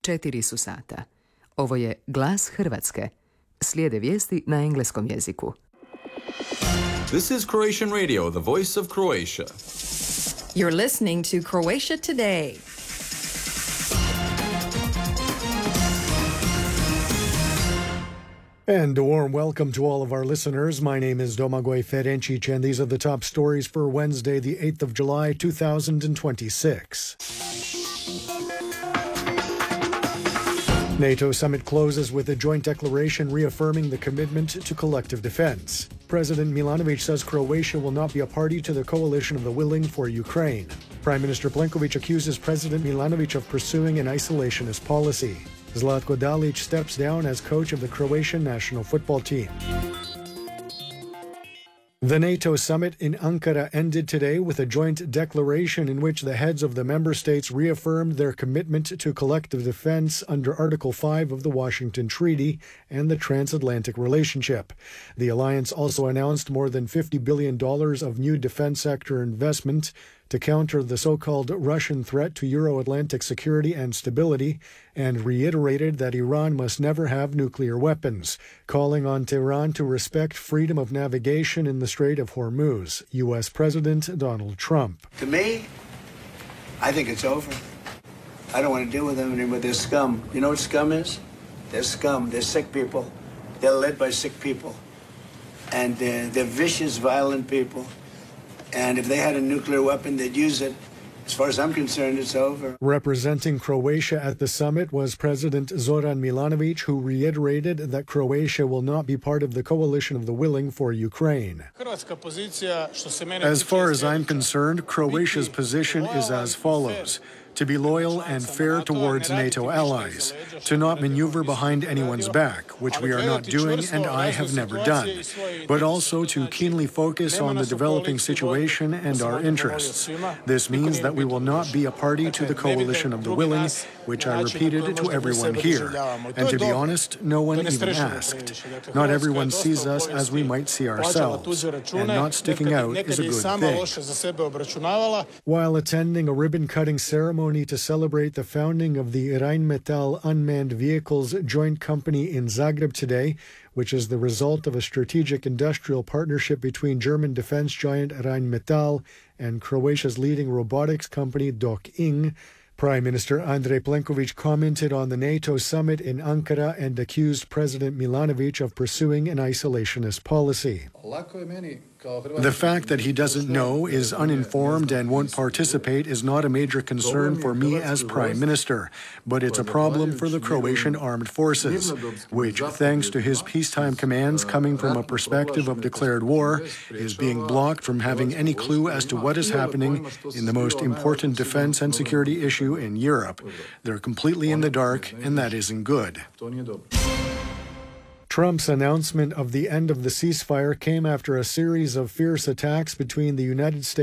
4 su sata. Ovo je Glas Hrvatske. Slijede vijesti na engleskom jeziku. This is Croatian Radio, the voice of Croatia. You're listening to Croatia Today. And a warm welcome to all of our listeners. My name is Domagoj Ferencic, and these are the top stories for Wednesday, the 8th of July, 2026. NATO summit closes with a joint declaration reaffirming the commitment to collective defense. President Milanovic says Croatia will not be a party to the coalition of the willing for Ukraine. Prime Minister Plenković accuses President Milanovic of pursuing an isolationist policy. Zlatko Dalic steps down as coach of the Croatian national football team. The NATO summit in Ankara ended today with a joint declaration in which the heads of the member states reaffirmed their commitment to collective defense under Article 5 of the Washington Treaty and the transatlantic relationship. The alliance also announced more than $50 billion of new defense sector investment to counter the so-called Russian threat to Euro-Atlantic security and stability, and reiterated that Iran must never have nuclear weapons, calling on Tehran to respect freedom of navigation in the Strait of Hormuz. U.S. President Donald Trump. To me, I think it's over. I don't want to deal with them anymore. They're scum. You know what scum is? They're scum. They're sick people. They're led by sick people. And they're vicious, violent people. And if they had a nuclear weapon, they'd use it. As far as I'm concerned, it's over. Representing Croatia at the summit was President Zoran Milanovic, who reiterated that Croatia will not be part of the coalition of the willing for Ukraine. As far as I'm concerned, Croatia's position is as follows: to be loyal and fair towards NATO allies, to not maneuver behind anyone's back, which we are not doing and I have never done, but also to keenly focus on the developing situation and our interests. This means that we will not be a party to the coalition of the willing, which I repeated to everyone here. And to be honest, no one even asked. Not everyone sees us as we might see ourselves, and not sticking out is a good thing. While attending a ribbon-cutting ceremony to celebrate the founding of the Rheinmetall Unmanned Vehicles Joint Company in Zagreb today, which is the result of a strategic industrial partnership between German defense giant Rheinmetall and Croatia's leading robotics company Dok-Ing, Prime Minister Andrej Plenković commented on the NATO summit in Ankara and accused President Milanovic of pursuing an isolationist policy. The fact that he doesn't know, is uninformed, and won't participate is not a major concern for me as Prime Minister, but it's a problem for the Croatian armed forces, which, thanks to his peacetime commands coming from a perspective of declared war, is being blocked from having any clue as to what is happening in the most important defense and security issue in Europe. They're completely in the dark, and that isn't good. Trump's announcement of the end of the ceasefire came after a series of fierce attacks between the United States